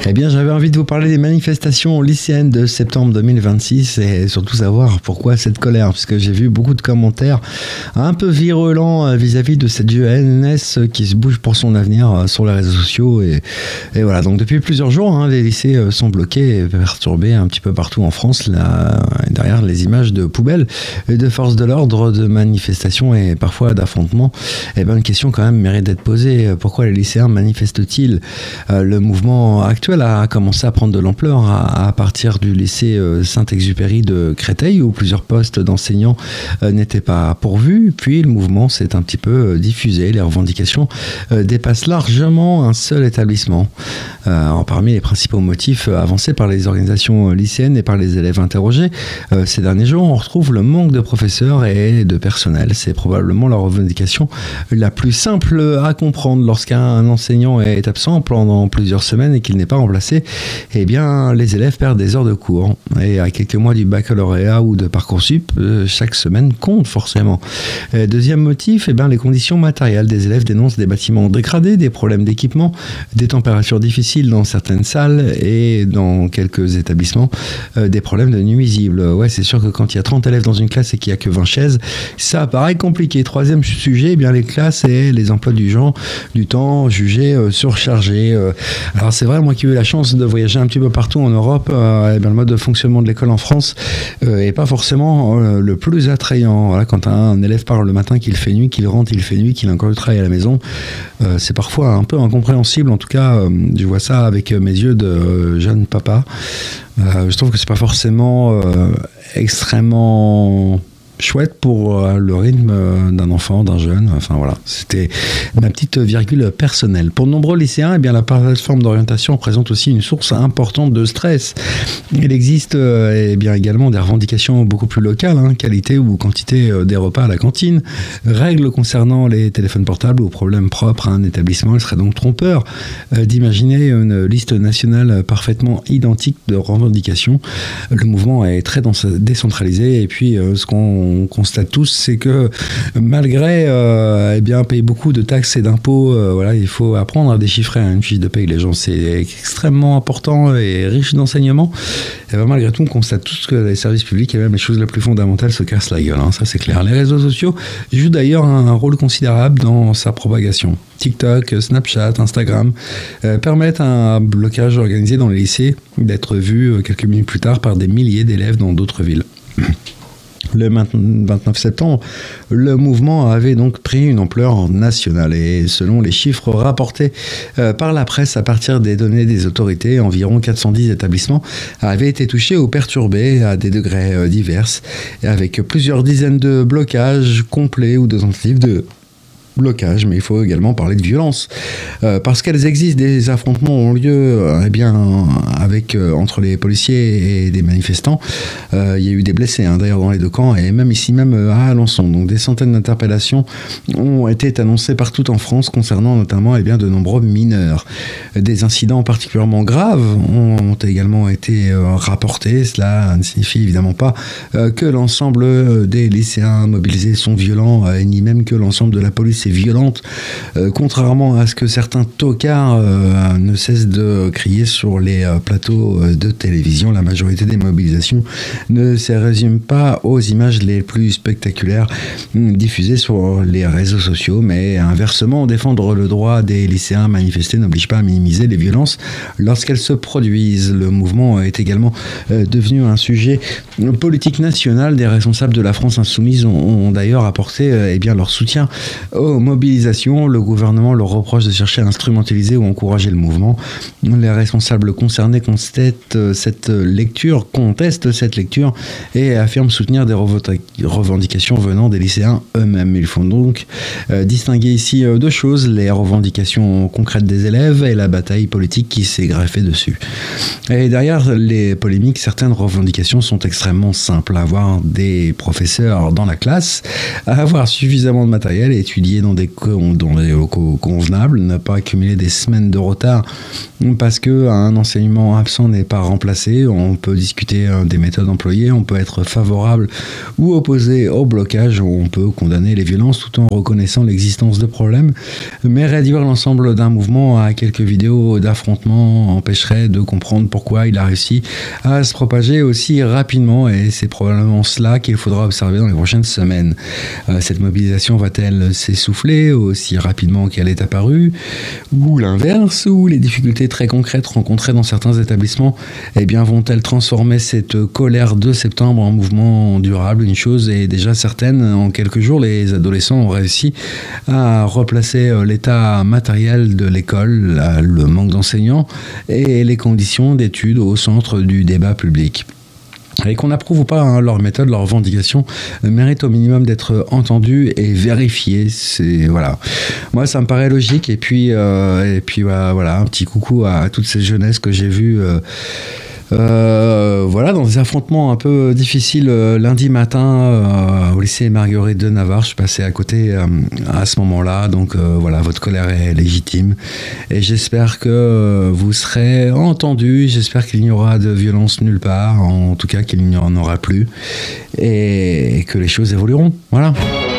Eh bien, j'avais envie de vous parler des manifestations lycéennes de septembre 2026 et surtout savoir pourquoi cette colère, puisque j'ai vu beaucoup de commentaires un peu virulents vis-à-vis de cette jeunesse qui se bouge pour son avenir sur les réseaux sociaux. Et voilà, donc depuis plusieurs jours, les lycées sont bloqués et perturbés un petit peu partout en France. Là, derrière les images de poubelles et de forces de l'ordre, de manifestations et parfois d'affrontements, une question quand même mérite d'être posée. Pourquoi les lycéens manifestent-ils? Le mouvement actuel a commencé à prendre de l'ampleur à partir du lycée Saint-Exupéry de Créteil, où plusieurs postes d'enseignants n'étaient pas pourvus. Puis le mouvement s'est un petit peu diffusé. Les revendications dépassent largement un seul établissement. Parmi les principaux motifs avancés par les organisations lycéennes et par les élèves interrogés ces derniers jours, on retrouve le manque de professeurs et de personnel. C'est probablement la revendication la plus simple à comprendre. Lorsqu'un enseignant est absent pendant plusieurs semaines et qu'il n'est pas remplacé, les élèves perdent des heures de cours. Et à quelques mois du baccalauréat ou de Parcoursup, chaque semaine compte forcément. Deuxième motif, les conditions matérielles. Des élèves dénoncent des bâtiments dégradés, des problèmes d'équipement, des températures difficiles dans certaines salles et dans quelques établissements, des problèmes de nuisibles. Ouais, c'est sûr que quand il y a 30 élèves dans une classe et qu'il n'y a que 20 chaises, ça paraît compliqué. Troisième sujet, les classes et les emplois du temps jugés surchargés. Alors c'est vrai, moi qui ai eu la chance de voyager un petit peu partout en Europe, le mode de fonctionnement de l'école en France est pas forcément le plus attrayant. Voilà, quand un élève parle le matin qu'il fait nuit, qu'il rentre, il fait nuit, qu'il a encore du travail à la maison, c'est parfois un peu incompréhensible. En tout cas, je vois ça avec mes yeux de jeune papa. Je trouve que c'est pas forcément extrêmement chouette pour le rythme d'un enfant, d'un jeune. Enfin voilà, c'était ma petite virgule personnelle. Pour de nombreux lycéens, la plateforme d'orientation représente aussi une source importante de stress. Il existe également des revendications beaucoup plus locales, qualité ou quantité des repas à la cantine, règles concernant les téléphones portables ou problèmes propres à un établissement. Il serait donc trompeur d'imaginer une liste nationale parfaitement identique de revendications. Le mouvement est très décentralisé et puis ce qu'on constate tous, c'est que malgré payer beaucoup de taxes et d'impôts, il faut apprendre à déchiffrer une fiche de paye. Les gens, c'est extrêmement important et riche d'enseignements. Et malgré tout, on constate tous que les services publics et même les choses les plus fondamentales se cassent la gueule. Ça, c'est clair. Les réseaux sociaux jouent d'ailleurs un rôle considérable dans sa propagation. TikTok, Snapchat, Instagram permettent un blocage organisé dans les lycées d'être vu quelques minutes plus tard par des milliers d'élèves dans d'autres villes. Le 29 septembre, le mouvement avait donc pris une ampleur nationale et selon les chiffres rapportés par la presse à partir des données des autorités, environ 410 établissements avaient été touchés ou perturbés à des degrés divers, avec plusieurs dizaines de blocages complets ou de tentatives de blocage, mais il faut également parler de violence parce qu'elles existent. Des affrontements ont lieu entre les policiers et des manifestants. Il y a eu des blessés d'ailleurs dans les deux camps et même ici à Alençon. Donc des centaines d'interpellations ont été annoncées partout en France concernant notamment de nombreux mineurs. Des incidents particulièrement graves ont également été rapportés. Cela ne signifie évidemment pas que l'ensemble des lycéens mobilisés sont violents ni même que l'ensemble de la police est violente, contrairement à ce que certains tocards ne cessent de crier sur les plateaux de télévision. La majorité des mobilisations ne se résument pas aux images les plus spectaculaires diffusées sur les réseaux sociaux, mais inversement, défendre le droit des lycéens à manifester n'oblige pas à minimiser les violences lorsqu'elles se produisent. Le mouvement est également devenu un sujet politique national. Des responsables de la France insoumise ont d'ailleurs apporté leur soutien aux mobilisations. Le gouvernement leur reproche de chercher à instrumentaliser ou encourager le mouvement. Les responsables concernés contestent cette lecture et affirment soutenir des revendications venant des lycéens eux-mêmes. Il faut donc distinguer ici deux choses, les revendications concrètes des élèves et la bataille politique qui s'est greffée dessus. Et derrière les polémiques, certaines revendications sont extrêmement simples. Avoir des professeurs dans la classe, avoir suffisamment de matériel et étudier dans des locaux convenables, ne pas accumuler des semaines de retard parce qu'un enseignement parent absent n'est pas remplacé. On peut discuter des méthodes employées, on peut être favorable ou opposé au blocage, on peut condamner les violences tout en reconnaissant l'existence de problèmes. Mais réduire l'ensemble d'un mouvement à quelques vidéos d'affrontement empêcherait de comprendre pourquoi il a réussi à se propager aussi rapidement, et c'est probablement cela qu'il faudra observer dans les prochaines semaines. Cette mobilisation va-t-elle s'essouffler aussi rapidement qu'elle est apparue, ou l'inverse, ou les difficultés très concrètes rencontrées dans certains établissements vont-elles transformer cette colère de septembre en mouvement durable? Une chose est déjà certaine, en quelques jours, les adolescents ont réussi à replacer l'état matériel de l'école, le manque d'enseignants et les conditions d'études au centre du débat public. Et qu'on approuve ou pas leur méthode, leurs revendications méritent au minimum d'être entendues et vérifiées. Voilà. Moi, ça me paraît logique. Et puis voilà, un petit coucou à toute cette jeunesse que j'ai vue. Dans des affrontements un peu difficiles lundi matin au lycée Marguerite de Navarre. Je suis passé à côté à ce moment-là, donc votre colère est légitime et j'espère que vous serez entendus, j'espère qu'il n'y aura de violence nulle part, en tout cas qu'il n'y en aura plus et que les choses évolueront. Voilà.